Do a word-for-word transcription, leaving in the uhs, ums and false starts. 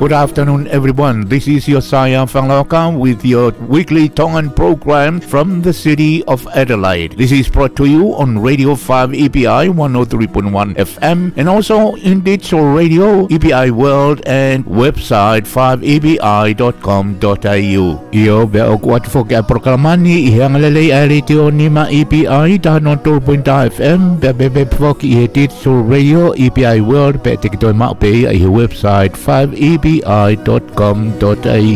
Good afternoon, everyone. This is Josiah Fangloka with your weekly Tongan program from the city of Adelaide. This is brought to you on Radio five E P I one oh three point one F M and also in digital radio, E P I World and website five e p i dot com dot a u. Iyo beo kuat foka proklamani ihang lalay aritio ni ma E P I danon two point five F M bebe foki i digital radio E P I World pe tikitoy ma pe ay website five e p i dot com dot a u.